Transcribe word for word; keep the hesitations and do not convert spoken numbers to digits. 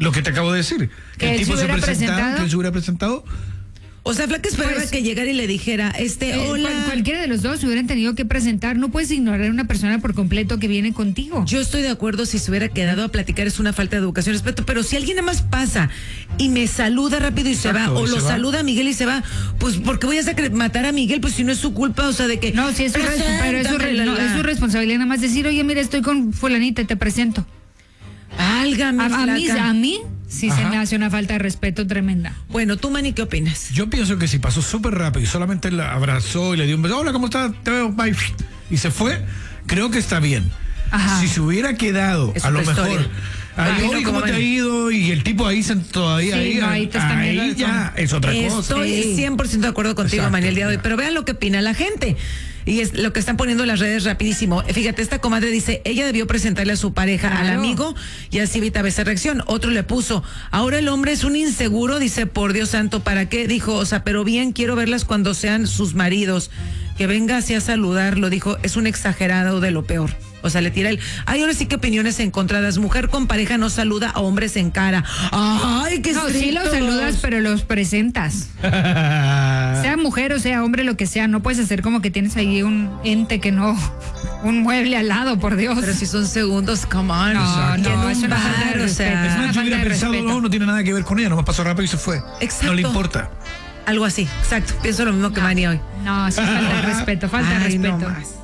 Lo que te acabo de decir. Que, Que el él tipo se se hubiera presentara, presentado. que él se hubiera presentado. O sea, Flaca esperaba Pues, que llegara y le dijera, este, Eh, hola. cual- cualquiera de los dos se hubieran tenido que presentar. No puedes ignorar a una persona por completo que viene contigo. Yo estoy de acuerdo si se hubiera quedado a platicar es una falta de educación y respeto, pero si alguien nada más pasa y me saluda rápido y Exacto, se va, o y lo se va. saluda a Miguel y se va, pues ¿por qué voy a sacre- matar a Miguel? Pues si no es su culpa, o sea, de que... No, sí, es su, res- pero es su, re- Preséntame, no, la, es la. su responsabilidad nada más decir, oye, mira, estoy con fulanita y te presento. Válgame, A, a mí, Flaca. a mí sí se Ajá. me hace una falta de respeto tremenda. Bueno, tú, Manny, ¿qué opinas? Yo pienso que si pasó súper rápido y solamente la abrazó y le dio un beso, hola, ¿cómo estás? Te veo, bye. Y se fue, creo que está bien. Ajá. Si se hubiera quedado, Es a lo otra mejor, historia. ahí, Ay, no, oye, ¿cómo como te ha Manny. ido? Y el tipo ahí se- todavía Sí, ahí, no, ahí te están ahí viendo ya es otra cosa. Estoy Sí. cien por ciento de acuerdo contigo, Exacto, Manny, el día de hoy. ya. Pero vean lo que opina la gente. Y es lo que están poniendo en las redes rapidísimo. Fíjate, esta comadre dice, ella debió presentarle a su pareja, al Claro. amigo, y así evitaba esa reacción. Otro le puso, ahora el hombre es un inseguro, dice, por Dios santo, ¿para qué? Dijo, o sea, pero bien, quiero verlas cuando sean sus maridos. Que venga así a saludarlo, dijo, es un exagerado de lo peor. O sea, le tira el... Ay, ahora sí que opiniones encontradas. Mujer con pareja no saluda a hombres en cara. Ay, qué No, sí los estrictos. saludas, pero los presentas. Sea mujer o sea hombre, lo que sea. No puedes hacer como que tienes ahí un ente que no... Un mueble al lado, por Dios. Pero si son segundos, come on. No, Que en no, un es una falta de bar, o respeto. sea, Es Es una más, yo falta hubiera de pensado, respeto. no, no tiene nada que ver con ella, nomás pasó rápido y se fue. Exacto. No le importa. algo así, exacto. Pienso lo mismo que Manny hoy. No, sí, falta de respeto, falta de Ay, no respeto. más.